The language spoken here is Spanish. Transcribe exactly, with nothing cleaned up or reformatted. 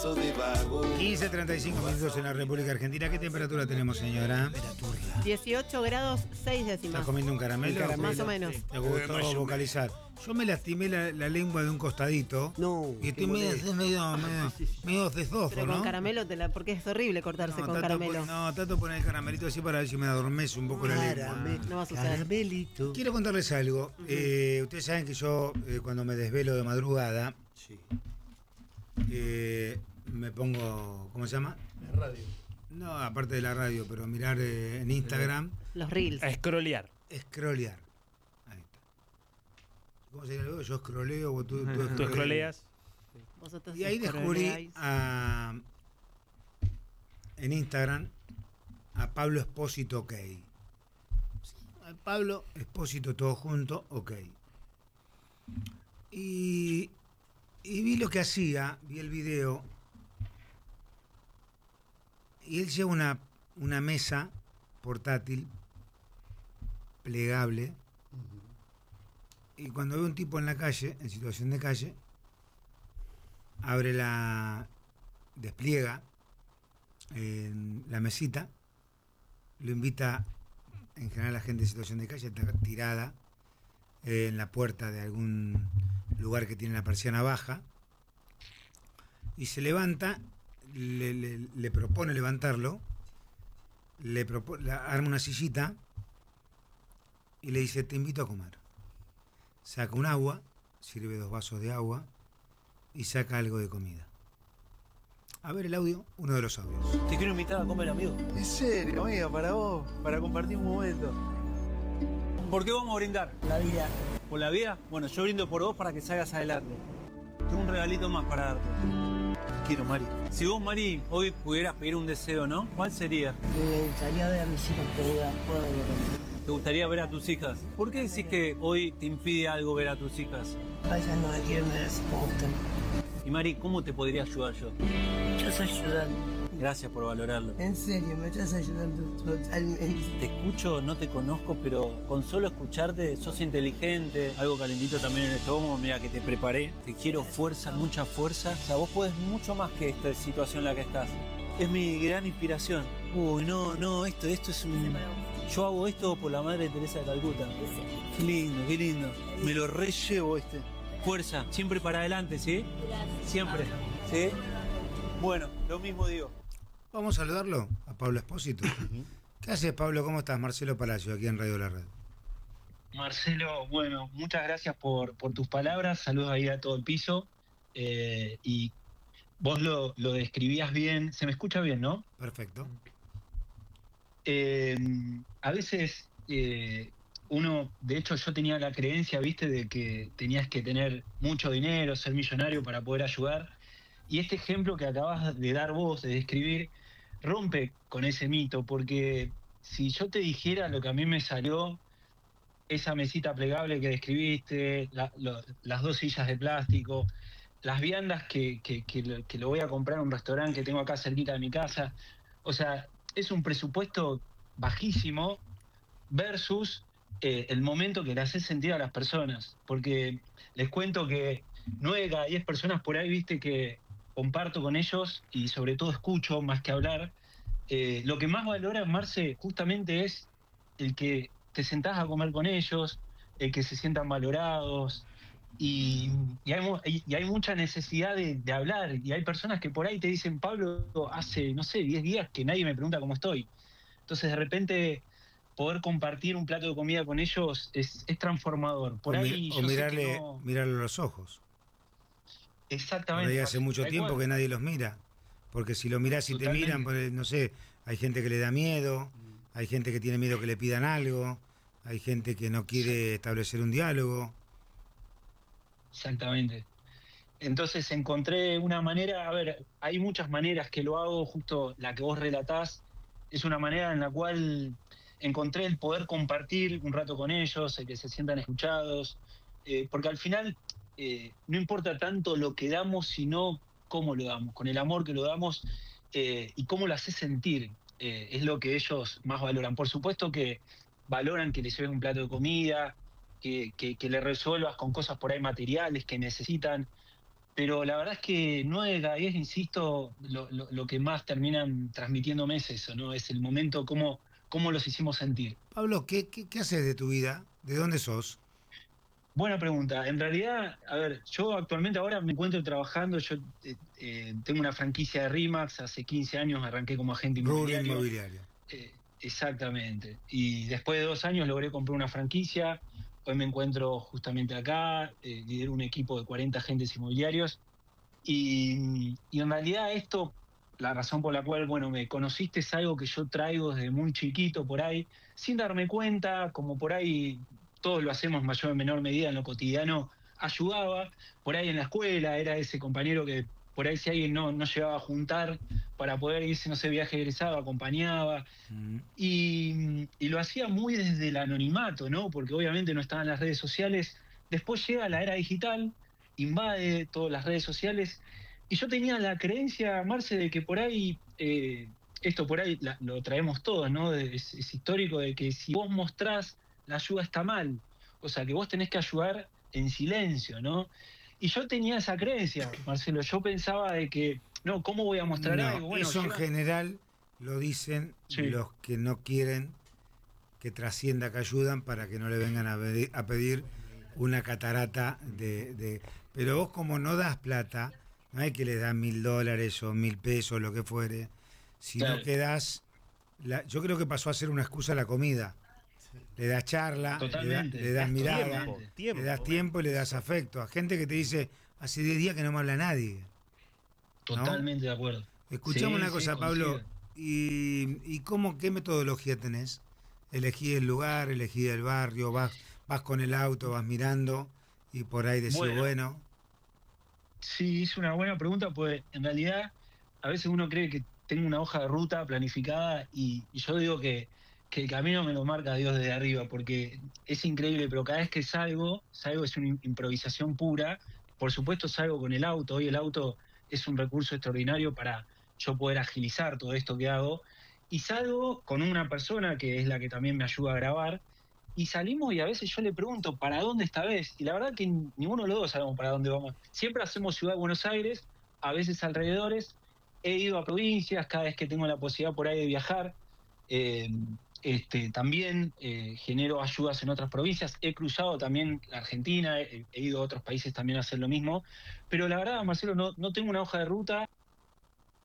quince treinta y cinco minutos en la República Argentina. ¿Qué temperatura tenemos, señora? Temperatura. dieciocho grados seis décimas. ¿Estás comiendo un caramelo? Un caramelo. Más o menos. Me gustó vocalizar. Yo me lastimé la, la lengua de un costadito. No. Y estoy medio, medio, medio, medio desdofo, Pero ¿no? con caramelo, te la, porque es horrible cortarse no, con trato caramelo. Por, no, trato de poner el caramelito así para ver si me adormece un poco la lengua. No va a suceder. Caramelito. Quiero contarles algo. Uh-huh. eh, ustedes saben que yo, eh, cuando me desvelo de madrugada, sí. eh, me pongo, ¿cómo se llama? La radio. No, aparte de la radio, pero mirar eh, en Instagram. Los reels. A scrollear. Scrollear. Ahí está. ¿Cómo se llama? Yo scrolleo o tú, tú, tú scrolleas. Vosotros y ahí descubrí a, en Instagram a Pablo Espósito OK. A Pablo Espósito todo junto OK. Y, y vi lo que hacía, vi el video. Y él lleva una, una mesa portátil, plegable, uh-huh. Y cuando ve un tipo en la calle, en situación de calle, abre la... despliega en la mesita, lo invita, en general la gente en situación de calle está tirada eh, en la puerta de algún lugar que tiene la persiana baja, y se levanta. Le, le, le propone levantarlo, le propone, le arma una sillita y le dice: te invito a comer. Saca un agua, sirve dos vasos de agua y saca algo de comida. A ver el audio, uno de los audios. Te quiero invitar a comer, amigo. En serio, amiga, para vos, para compartir un momento. ¿Por qué vamos a brindar? La vida. ¿Por la vida? Bueno, yo brindo por vos para que salgas adelante. Tengo un regalito más para darte. Quiero, Mari. Si vos, Mari, hoy pudieras pedir un deseo, ¿no? ¿Cuál sería? Me gustaría ver a mis hijos que diga, puedo ver. ¿Te gustaría ver a tus hijas? ¿Por qué decís que hoy te impide algo ver a tus hijas? Ellas no me quieren ver así como usted. Y Mari, ¿cómo te podría ayudar yo? Yo estoy ayudando. Gracias por valorarlo. En serio, me estás ayudando totalmente. Te escucho, no te conozco, pero con solo escucharte sos inteligente. Algo calentito también en el estómago, mira que te preparé. Te quiero fuerza, mucha fuerza. O sea, vos podés mucho más que esta situación en la que estás. Es mi gran inspiración. Uy, no, no, esto, esto es un... Yo hago esto por la madre de Teresa de Calcuta. Qué lindo, qué lindo. Me lo rellevo este. Fuerza, siempre para adelante, ¿sí? Siempre, ¿sí? Bueno, lo mismo digo. Vamos a saludarlo a Pablo Espósito. ¿Qué haces, Pablo? ¿Cómo estás? Marcelo Palacio, aquí en Radio La Red. Marcelo, bueno, muchas gracias por, por tus palabras. Saludos ahí a todo el piso. Eh, y vos lo, lo describías bien. Se me escucha bien, ¿no? Perfecto. Eh, a veces eh, uno, de hecho yo tenía la creencia, viste, de que tenías que tener mucho dinero, ser millonario para poder ayudar. Y este ejemplo que acabas de dar vos, de describir, rompe con ese mito, porque si yo te dijera lo que a mí me salió, esa mesita plegable que describiste, la, lo, las dos sillas de plástico, las viandas que, que, que, lo, que lo voy a comprar en un restaurante que tengo acá cerquita de mi casa, o sea, es un presupuesto bajísimo versus eh, el momento que le haces sentir a las personas, porque les cuento que nueve de cada diez personas por ahí, viste, que comparto con ellos y sobre todo escucho más que hablar, eh, lo que más valoran, Marce, justamente es el que te sentás a comer con ellos, el que se sientan valorados, y, y, hay, y hay mucha necesidad de, de hablar, y hay personas que por ahí te dicen: Pablo, hace, no sé, diez días que nadie me pregunta cómo estoy. Entonces de repente poder compartir un plato de comida con ellos es, es transformador. Por o ahí mir, o yo mirarle, sé que no... mirarle los ojos. Exactamente. Por ahí hace mucho tiempo que nadie los mira, porque si lo mirás y te miran, pues, no sé, hay gente que le da miedo, hay gente que tiene miedo que le pidan algo, hay gente que no quiere establecer un diálogo. Exactamente. Entonces encontré una manera, a ver, hay muchas maneras que lo hago, justo la que vos relatás, es una manera en la cual encontré el poder compartir un rato con ellos, el que se sientan escuchados, eh, porque al final eh, no importa tanto lo que damos, sino cómo lo damos, con el amor que lo damos eh, y cómo lo haces sentir, eh, es lo que ellos más valoran. Por supuesto que valoran que les lleves un plato de comida, que, que, que le resuelvas con cosas por ahí materiales que necesitan, pero la verdad es que nueve de cada diez, insisto, lo, lo- lo que más terminan transmitiéndome es eso, ¿no? Es el momento, cómo, cómo los hicimos sentir. Pablo, ¿qué, qué, qué haces de tu vida? ¿De dónde sos? Buena pregunta. En realidad, a ver, yo actualmente ahora me encuentro trabajando, yo eh, eh, tengo una franquicia de RIMAX, hace quince años arranqué como agente Rubro inmobiliario. inmobiliario. Eh, exactamente. Y después de dos años logré comprar una franquicia. Hoy me encuentro justamente acá, eh, lidero un equipo de cuarenta agentes inmobiliarios. Y, y en realidad esto, la razón por la cual, bueno, me conociste es algo que yo traigo desde muy chiquito por ahí, sin darme cuenta, como por ahí todos lo hacemos en mayor o menor medida en lo cotidiano, ayudaba. Por ahí en la escuela era ese compañero que por ahí si alguien no, no llegaba a juntar para poder irse, no sé, viaje egresado, acompañaba. Mm. Y, y lo hacía muy desde el anonimato, ¿no? Porque obviamente no estaban las redes sociales. Después llega la era digital, invade todas las redes sociales, y yo tenía la creencia, Marce, de que por ahí, eh, esto por ahí la- lo traemos todos, ¿no? Es, es histórico de que si vos mostrás, la ayuda está mal. O sea, que vos tenés que ayudar en silencio, ¿no? Y yo tenía esa creencia, Marcelo. Yo pensaba de que, no, ¿cómo voy a mostrar No, algo? Bueno, eso en llega- general lo dicen Sí. los que no quieren que trascienda que ayudan para que no le vengan a pedir, a pedir una catarata de, de- Pero vos como no das plata, no hay que le das mil dólares o mil pesos, lo que fuere, sino Claro. que das... la- yo creo que pasó a ser una excusa la comida. Le das charla, le, da- Totalmente. le das mirada, Totalmente. Tiempo. le das tiempo y le das afecto. A gente que te dice, hace diez días que no me habla nadie. Totalmente de acuerdo. Escuchame Sí, una sí, cosa, coincido. Pablo, y, y cómo, ¿qué metodología tenés? Elegí el lugar, elegí el barrio, vas, vas con el auto, vas mirando y por ahí decís, bueno, Bueno. Sí, es una buena pregunta, pues en realidad a veces uno cree que tengo una hoja de ruta planificada y, y yo digo que, que el camino me lo marca Dios desde arriba, porque es increíble, pero cada vez que salgo, salgo es una im- improvisación pura. Por supuesto salgo con el auto, hoy el auto es un recurso extraordinario para yo poder agilizar todo esto que hago, y salgo con una persona que es la que también me ayuda a grabar, y salimos y a veces yo le pregunto, ¿para dónde esta vez? Y la verdad que ninguno de los dos sabemos para dónde vamos. Siempre hacemos Ciudad de Buenos Aires, a veces alrededores. He ido a provincias cada vez que tengo la posibilidad por ahí de viajar. Eh, este, también eh, genero ayudas en otras provincias. He cruzado también la Argentina, he, he ido a otros países también a hacer lo mismo. Pero la verdad, Marcelo, no, no tengo una hoja de ruta.